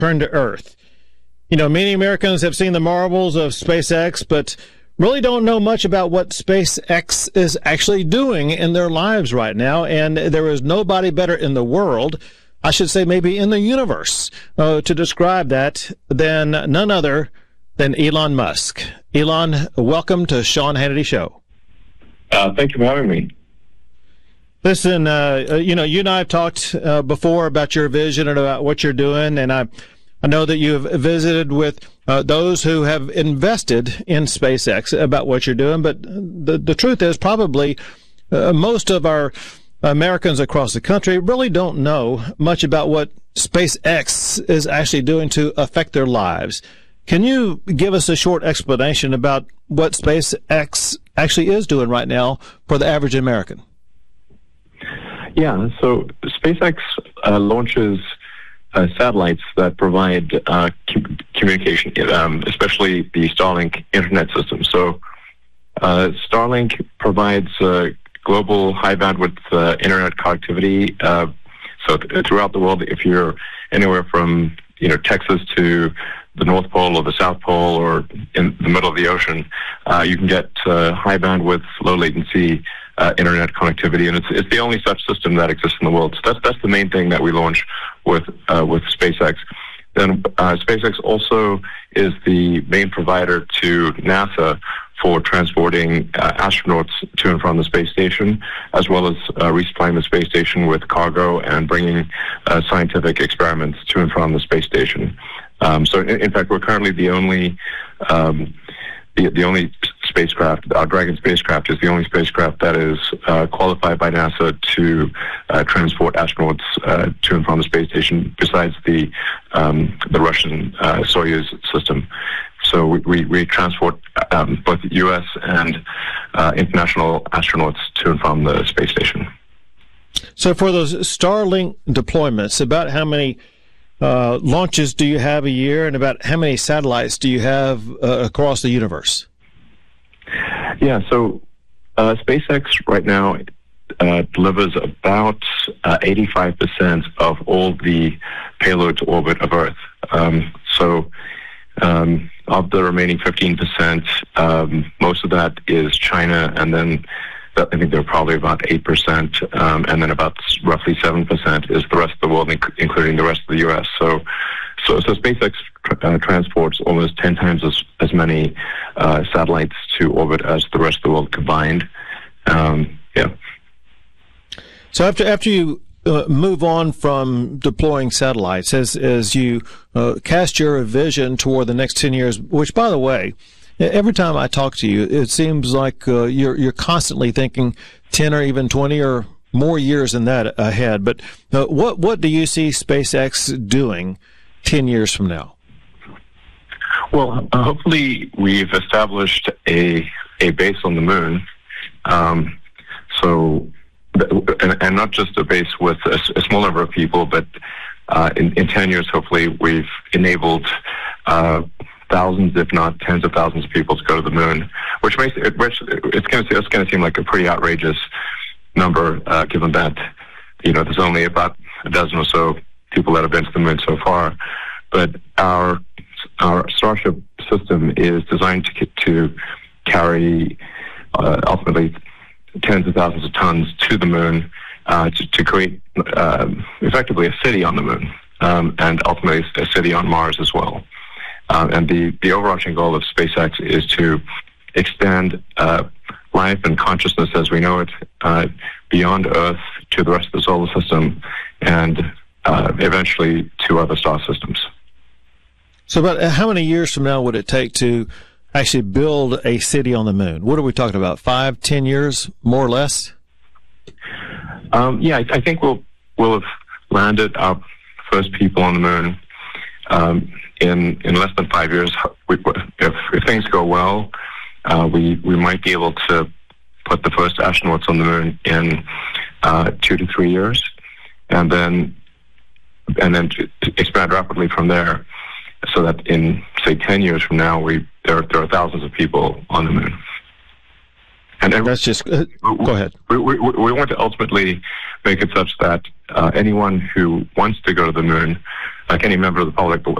return to Earth. You know, many Americans have seen the marvels of SpaceX, but really don't know much about what SpaceX is actually doing in their lives right now. And there is nobody better in the world, I should say maybe in the universe, to describe that than none other than Elon Musk. Elon, welcome to Sean Hannity Show. Thank you for having me. Listen, you and I have talked before about your vision and about what you're doing, and I know that you've visited with those who have invested in SpaceX about what you're doing, but the truth is probably most of our Americans across the country really don't know much about what SpaceX is actually doing to affect their lives. Can you give us a short explanation about what SpaceX actually is doing right now for the average American? Yeah, so SpaceX launches satellites that provide communication, especially the Starlink internet system. So Starlink provides global high bandwidth internet connectivity. So throughout the world, if you're anywhere from Texas to the North Pole or the South Pole or in the middle of the ocean, you can get high bandwidth, low latency internet connectivity, and it's the only such system that exists in the world. So that's the main thing that we launch with SpaceX. Then SpaceX also is the main provider to NASA for transporting astronauts to and from the space station, as well as resupplying the space station with cargo and bringing scientific experiments to and from the space station. So in fact, we're currently the only spacecraft. Our Dragon spacecraft is the only spacecraft that is qualified by NASA to transport astronauts to and from the space station, besides the Russian Soyuz system. So we transport both U.S. and international astronauts to and from the space station. So for those Starlink deployments, about how many launches do you have a year, and about how many satellites do you have across the universe? Yeah, so SpaceX right now delivers about 85% of all the payload to orbit of Earth. Of the remaining 15%, most of that is China, and then I think they're probably about 8%, and then about roughly 7% is the rest of the world, including the rest of the U.S. So SpaceX transports almost 10 times as many satellites to orbit as the rest of the world combined. Yeah. So after you move on from deploying satellites, as you cast your vision toward the next 10 years, which, by the way, every time I talk to you, it seems like you're constantly thinking 10 or even 20 or more years than that ahead. But what do you see SpaceX doing 10 years from now? Well, hopefully we've established a base on the moon. And not just a base with a small number of people, but in 10 years, hopefully, we've enabled thousands, if not tens of thousands of people to go to the moon, which makes it's going to seem like a pretty outrageous number, given that there's only about a dozen or so people that have been to the moon so far. But our Starship system is designed to carry ultimately tens of thousands of tons to the moon to create effectively a city on the moon, and ultimately a city on Mars as well. And the overarching goal of SpaceX is to extend life and consciousness as we know it beyond Earth to the rest of the solar system, and eventually to other star systems. So about how many years from now would it take to actually build a city on the moon? What are we talking about, 5, 10 years, more or less? Yeah, I think we'll have landed our first people on the moon in less than 5 years. If things go well, we might be able to put the first astronauts on the moon in 2 to 3 years, and then to expand rapidly from there, so that in, say, 10 years from now, there are thousands of people on the moon. And that's just go ahead. We want to ultimately make it such that anyone who wants to go to the moon, like any member of the public, but